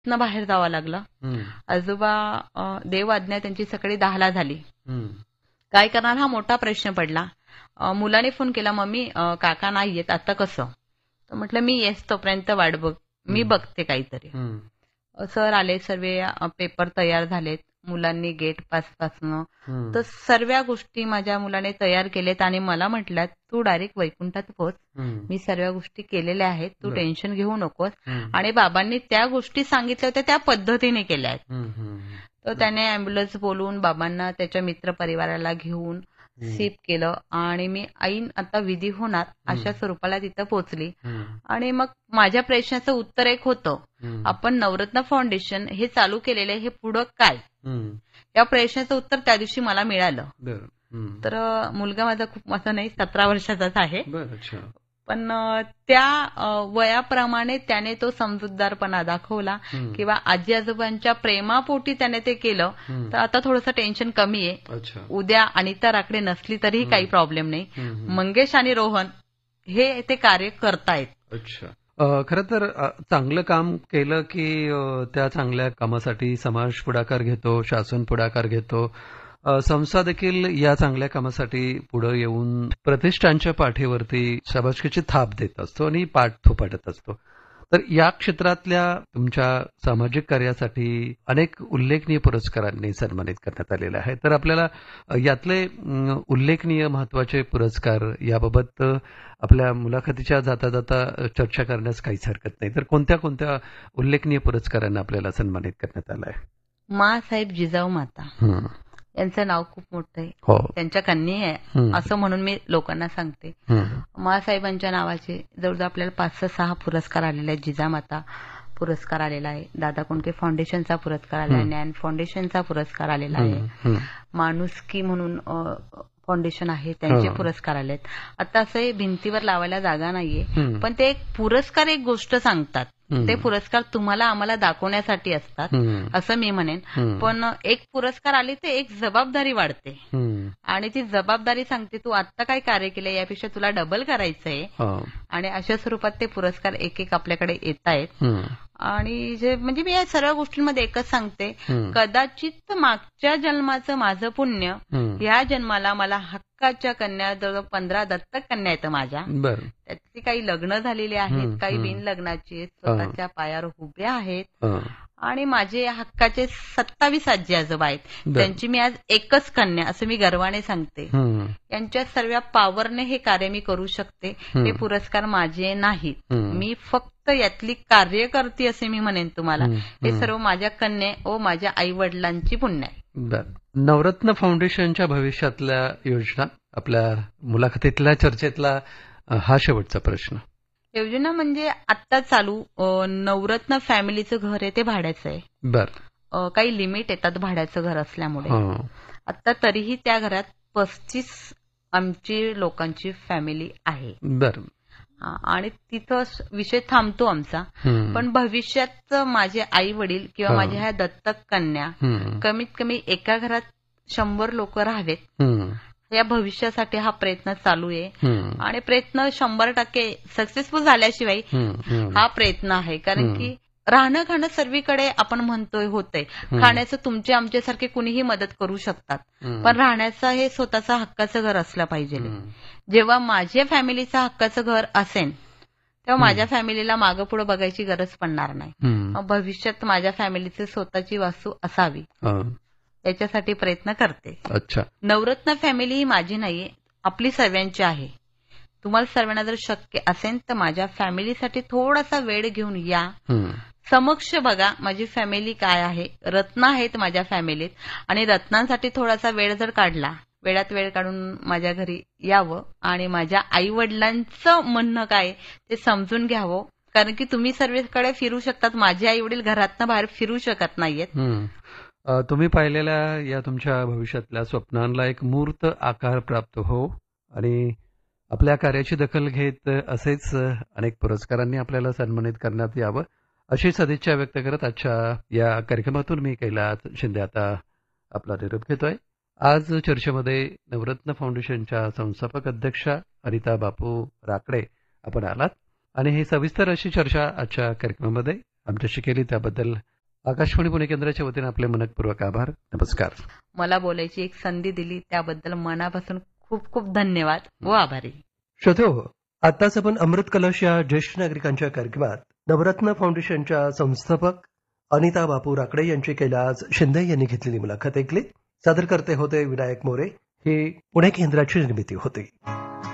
न बाहेर जावं लागलं. हम्म. आजोबा देव आज्ञा त्यांची सकाळी 10ला झाली. हम्म. काय करणार हा मोठा प्रश्न पडला. मुलाने फोन केला, मम्मी काका नाही येत आता कसं? तर म्हटलं मी येस तोपर्यंत वाट बघ, मी बघते काहीतरी. हम्म. सर आले, सर्व पेपर तयार झालेत, मुलांनी गेट पास पासनं हम्म. तर सर्व गोष्टी माझ्या मुलाने तयार केलेत आणि मला म्हटल्यात तू डायरेक्ट वैकुंठात पोहोच. हम्म. मी सर्व गोष्टी केलेल्या आहेत, तू बरं. टेन्शन घेऊ नकोस. हम्म. आणि बाबांनी त्या गोष्टी सांगितल्या होत्या त्या पद्धतीने केल्या आहेत. हम्म. हम्म. तर त्याने अँब्युलन्स बोलवून बाबांना त्याच्या मित्र परिवाराला घेऊन सीप केलं आणि मी ऐन आता विधी होणार अशा स्वरूपाला तिथं पोहोचली. हम्म. आणि मग माझ्या प्रश्नाचं उत्तर एक होतं, हम्म. आपण नवरत्न फाउंडेशन हे चालू केलेलं आहे, हे पुढं काय? हम्म. या प्रश्नाचं उत्तर त्या दिवशी मला मिळालं. बरं. हम्म. तर मुलगा माझा खूप असं नाही 17 वर्षाचाच आहे, बरं. अच्छा. पण त्या वयाप्रमाणे त्याने तो समजूतदारपणा दाखवला हम्म. किंवा आजी आजोबांच्या प्रेमापोटी त्याने ते केलं. हम्म. तर आता थोडंसं टेन्शन कमी आहे. अच्छा. उद्या अनिता राकडे नसली तरीही काही प्रॉब्लेम नाही. हम्म. मंगेश आणि रोहन हे ते कार्य करतायत. अच्छा. खरं तर चांगलं काम केलं की त्या चांगल्या कामासाठी समाज पुढाकार घेतो, शासन पुढाकार घेतो, संस्था देखील या चांगल्या कामासाठी पुढे येऊन प्रतिष्ठानच्या पाठीवरती शाबासकीची थाप देत असतो आणि पाठ थोपाटत असतो. तर या क्षेत्रातल्या तुमच्या सामाजिक कार्यासाठी अनेक उल्लेखनीय पुरस्कारांनी सन्मानित करण्यात आलेले आहे. तर आपल्याला यातले उल्लेखनीय महत्वाचे पुरस्कार याबाबत आपल्या मुलाखतीच्या जाता जाता चर्चा करण्यास काहीच हरकत नाही. तर कोणत्या कोणत्या उल्लेखनीय पुरस्कारांना आपल्याला सन्मानित करण्यात आलं आहे? माँसाहेब जिजाऊ माता हम्म. यांचं नाव खूप मोठं आहे, हो. त्यांच्या कन्या आहे हम्म. असं म्हणून मी लोकांना सांगते. हम्म. माँसाहेबांच्या नावाचे जवळजवळ आपल्याला 5-6 पुरस्कार आलेले आहेत. जिजामाता पुरस्कार आलेला आहे, दादा कोंडके फाउंडेशनचा पुरस्कार आलेला आहे, ज्ञान फाउंडेशनचा पुरस्कार आलेला आहे, हम्म. माणुसकी म्हणून फाउंडेशन आहे त्यांचे पुरस्कार आलेत. आता असं हे भिंतीवर लावायला जागा नाहीये, पण ते एक पुरस्कार एक गोष्ट सांगतात. ते पुरस्कार तुम्हाला आम्हाला दाखवण्यासाठी असतात असं मी म्हणेन. पण एक पुरस्कार आले ते एक जबाबदारी वाढते आणि ती जबाबदारी सांगते तू आता काय कार्य केलं यापेक्षा तुला डबल करायचंय. आणि अशा स्वरूपात ते पुरस्कार एक एक आपल्याकडे येत आहेत. आणि जे म्हणजे मी या सर्व गोष्टींमध्ये एकच सांगते, कदाचित मागच्या जन्माचं माझं पुण्य ह्या जन्माला मला हक्काच्या कन्या जवळ 15 दत्तक कन्या आहेत माझ्या. त्यातली काही लग्न झालेली आहेत, काही बिन लग्नाची स्वतःच्या पायावर उभ्या आहेत आणि माझे हक्काचे 27 आजी आजोबा आहेत, त्यांची मी आज एकच कन्या असं मी गर्वाने सांगते. यांच्या सर्व पावरने हे कार्य मी करू शकते. हे पुरस्कार माझे नाहीत, मी फक्त यातली कार्यकर्ती असे मी म्हणेन तुम्हाला. हे सर्व माझ्या कन्या व माझ्या आई वडिलांची पुण्य आहे. नवरत्न फाउंडेशनच्या भविष्यातल्या योजना आपल्या मुलाखतीतल्या चर्चेतला हा शेवटचा प्रश्न. योजना म्हणजे आता चालू नवरत्न फॅमिलीचं घर आहे ते भाड्याचं आहे. बर. काही लिमिट येतात भाड्याचं घर असल्यामुळे. आता तरीही त्या घरात 35 आमची लोकांची फॅमिली आहे. बर. आणि तिथं विषय थांबतो आमचा. पण भविष्यात माझे आई वडील किंवा माझ्या ह्या दत्तक कन्या कमीत कमी एका घरात 100 लोक राहावेत या भविष्यासाठी हा प्रयत्न चालू आहे. आणि प्रयत्न 100% सक्सेसफुल झाल्याशिवाय हा प्रयत्न आहे. कारण की राहणं खाणं सर्वीकडे आपण म्हणतोय होतंय. खाण्याचं तुमचे आमच्यासारखे कुणीही मदत करू शकतात, पण राहण्याचं हे स्वतःचं हक्काचं घर असलं पाहिजे. जेव्हा माझ्या फॅमिलीचं हक्काचं घर असेल तेव्हा माझ्या फॅमिलीला मागं पुढे बघायची गरज पडणार नाही. भविष्यात माझ्या फॅमिलीची स्वतःची वास्तू असावी याच्यासाठी प्रयत्न करते. अच्छा. नवरत्न फॅमिली ही माझी नाहीये, आपली सर्वांची आहे. तुम्हाला सर्वांना जर शक्य असेल तर माझ्या फॅमिलीसाठी थोडासा वेळ घेऊन या, समक्ष बघा माझी फॅमिली काय आहे. रत्न आहेत माझ्या फॅमिलीत आणि रत्नांसाठी थोडासा वेळ जर काढला, वेळात वेळ काढून माझ्या घरी यावं आणि माझ्या आई वडिलांचं म्हणणं काय ते समजून घ्यावं. कारण की तुम्ही सर्वेकडे फिरू शकतात, माझे आई वडील घरातनं बाहेर फिरू शकत नाहीयेत. तुम्ही पाहिलेल्या या तुमच्या भविष्यातल्या स्वप्नांना एक मूर्त आकार प्राप्त हो आणि आपल्या कार्याची दखल घेत असेच अनेक पुरस्कारांनी आपल्याला सन्मानित करण्यात यावं अशी सदिच्छा व्यक्त करत आजच्या या कार्यक्रमातून मी कैलास शिंदे आता आपला निरोप घेतोय. आज चर्चेमध्ये नवरत्न फाउंडेशनच्या संस्थापक अध्यक्षा अनिता बापू राकडे आपण आलात आणि ही सविस्तर अशी चर्चा आजच्या कार्यक्रमामध्ये आमच्याशी केली त्याबद्दल आकाशवाणी पुणे केंद्राच्या वतीने आपले मनपूर्वक आभार. नमस्कार. मला बोलायची एक संधी दिली त्याबद्दल मनापासून खूप खूप धन्यवाद व आभारी. श्रोतेहो, आताच आपण अमृत कलश या ज्येष्ठ नागरिकांच्या कार्यक्रमात नवरत्न फाउंडेशनच्या संस्थापक अनिता बापू राकडे यांची कैलास शिंदे यांनी घेतलेली मुलाखत ऐकली. सादरकर्ते होते विनायक मोरे. ही पुणे केंद्राची निर्मिती होती.